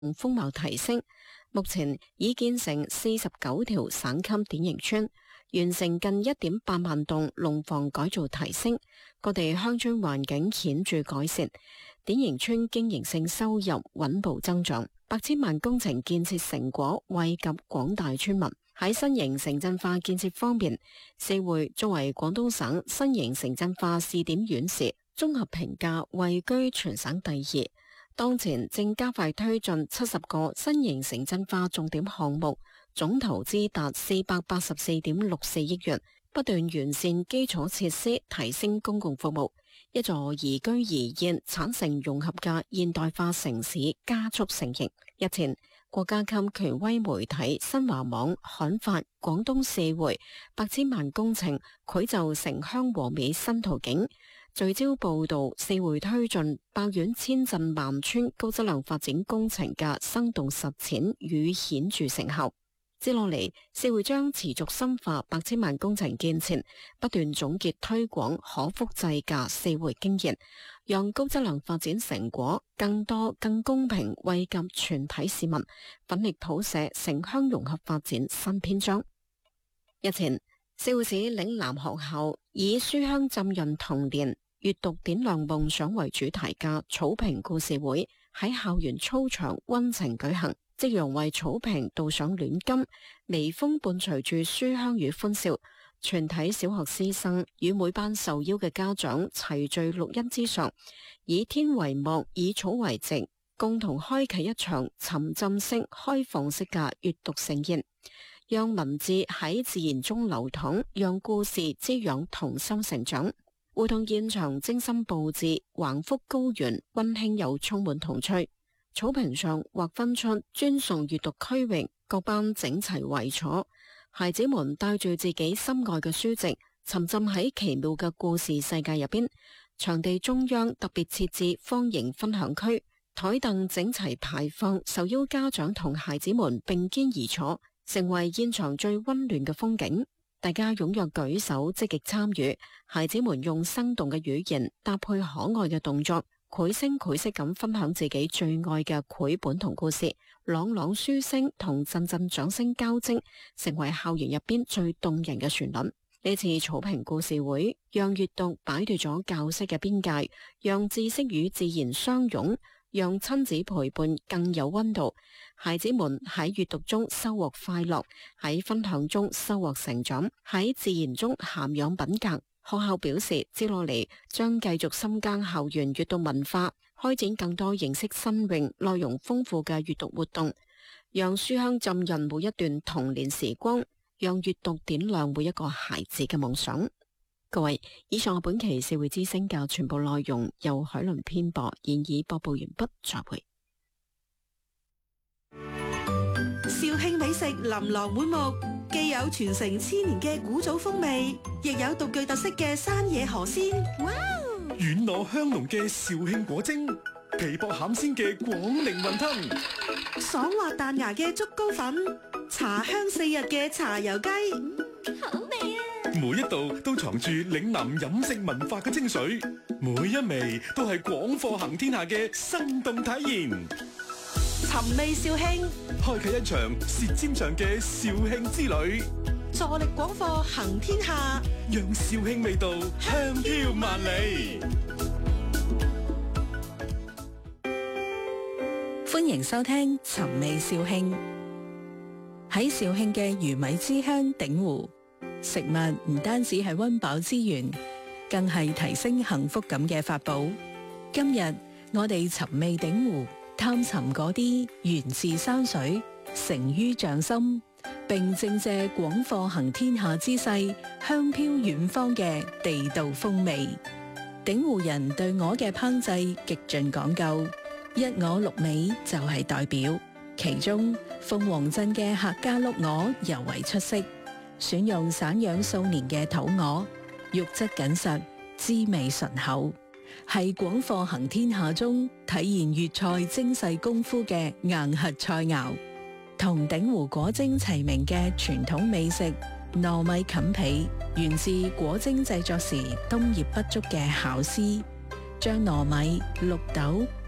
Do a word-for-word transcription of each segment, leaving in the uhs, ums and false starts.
風貌提升。目前已建成四十九條省級典型村，完成近一點八萬棟農房改造提升，各地鄉村環境顯著改善，典型村經營性收入穩步增長。百千萬工程建設成果惠及廣大村民。喺新型城鎮化建設方面，四會作為廣東省新型城鎮化試點縣市，綜合評價位居全省第二。當前正加快推進七十個新型城鎮化重點項目，總投資達四百八十四點六四億元，不斷完善基礎設施，提升公共服務，一座宜居宜業、產城融合嘅現代化城市加速成型。日前，國家級權威媒體新華網刊發廣東四會百千萬工程繪就城鄉和美新圖景，聚焦報道四會推進百縣千鎮萬村高質量發展工程嘅生動實踐與顯著成效。接落嚟，四會將持續深化百千萬工程建設，不斷總結推廣可複製嘅四會經驗，讓高質量發展成果更多、更公平惠及全體市民，奮力譜寫城鄉融合發展新篇章。日前，四會市嶺南學校以書香浸潤童年、閱讀點亮夢想為主題嘅草坪故事會喺校園操場溫情舉行。夕陽為草坪鍍上暖金，微風伴隨住書香與歡笑。全體小學師生與每班受邀嘅家長齊聚錄音之上，以天為幕，以草為席，共同開啟一場沉浸式、開放式嘅閱讀盛宴，讓文字喺自然中流淌，讓故事滋養童心成長。活動現場精心佈置，橫幅高懸，溫馨又充滿童趣。草坪上劃分出專屬閱讀區域，各班整齊圍坐，孩子們帶住自己心愛嘅書籍，沉浸喺奇妙嘅故事世界入邊。場地中央特別設置方形分享區，台凳整齊排放，受邀家長同孩子們並肩而坐，成為現場最溫暖嘅風景。大家踴躍舉手，積極參與，孩子們用生動嘅語言搭配可愛嘅動作，繪聲繪色咁分享自己最愛嘅繪本同故事，朗朗書聲同陣陣掌聲交織，成為校園入邊最動人嘅旋律。呢次草坪故事會，讓閱讀擺脫咗教室嘅邊界，讓知識與自然相融，讓親子陪伴更有溫度。孩子們喺閱讀中收穫快樂，喺分享中收穫成長，喺自然中涵養品格。學校表示，接落嚟將繼續深耕校園閱讀文化，開展更多形式新穎、內容豐富嘅閱讀活動，讓書香浸潤每一段童年時光，讓閱讀點亮每一個孩子嘅夢想。各位，以上係本期社會之聲嘅全部內容，由海倫編播，現已播報完畢，再會。 肇慶美食琳琅滿目，既有傳承千年嘅古早風味，亦有獨具特色嘅山野河鮮。哇！ 軟糯香濃嘅肇慶果蒸，皮薄餡鮮嘅廣寧雲吞， 爽滑彈牙嘅竹糕粉，茶香四溢嘅茶油雞，好味啊！ 每一道都藏住嶺南飲食文化嘅精髓，每一味都係廣貨行天下嘅生動體驗。 尋味肇慶， 開啟一場舌尖上嘅肇慶之旅， 助力廣貨行天下， 讓肇慶味道香飄萬里。 歡迎收聽尋味肇慶。喺肇慶嘅魚米之鄉鼎湖，食物唔單止係溫飽之源，更係提升幸福感嘅法寶。今日我哋尋味鼎湖，探尋嗰啲源自山水、成於匠心，並正借廣貨行天下之勢，香飄遠方嘅地道風味。鼎湖人對鵝嘅烹製極盡講究，一鵝六尾就係代表。其中鳳凰鎮嘅客家碌鵝尤為出色，選用散養數年嘅土鵝，肉質緊實，滋味醇厚，係廣貨行天下中體現粵菜精細功夫嘅硬核菜肴。同鼎湖果蒸齊名嘅傳統美食糯米冚皮，源自果蒸製作時冬葉不足嘅巧思，將糯米、綠豆、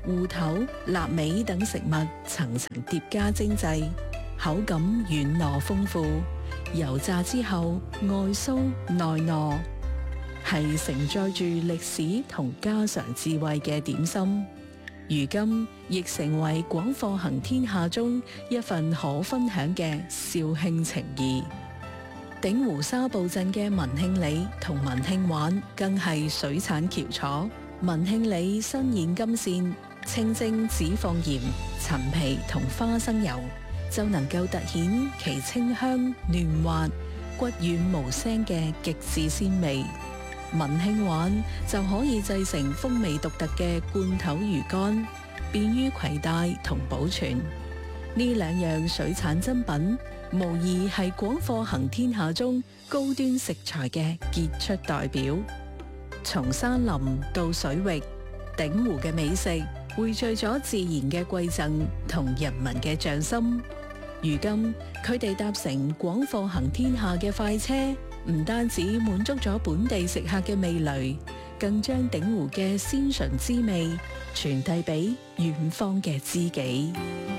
芋頭、臘味等食物層層疊加精製，口感軟糯豐富，油炸之後外酥內糯，係承載住歷史同家常智慧嘅點心。如今亦成為廣貨行天下中一份可分享嘅肇慶情誼。鼎湖沙埗鎮嘅文慶里同文慶灣更係水產翹楚。文慶里新鮮金線，清蒸只放鹽、陳皮同花生油，就能夠凸顯其清香嫩滑、骨軟無腥嘅極致鮮味。文慶灣就可以製成風味獨特嘅罐頭魚乾，便於攜帶同保存。呢兩樣水產珍品，無疑係廣貨行天下中高端食材嘅傑出代表。從山林到水域，鼎湖嘅美食匯聚咗自然嘅饋贈同人民嘅匠心。如今佢哋搭乘廣貨行天下嘅快車，唔單止滿足咗本地食客嘅味蕾，更將鼎湖嘅鮮醇滋味傳遞俾遠方嘅知己。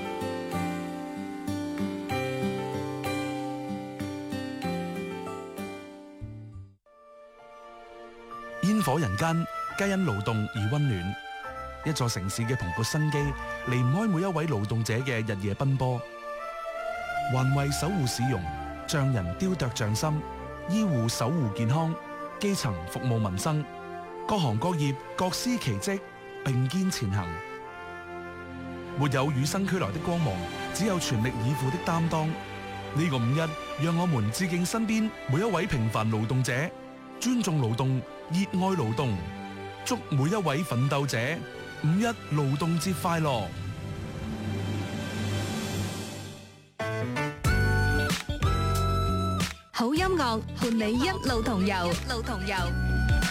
煙火人間，皆因勞動而溫暖。一座城市嘅蓬勃生機，離唔開每一位勞動者嘅日夜奔波。環衛守護市容，匠人雕琢匠心，醫護守護健康，基層服務民生，各行各業各司其職，並肩前行。沒有與生俱來的光芒，只有全力以赴的擔當。呢個五一，讓我們致敬身邊每一位平凡勞動者，尊重勞動，熱愛勞動，祝每一位奮鬥者五一勞動節快樂！ 好音樂伴你一路同遊，一路同遊。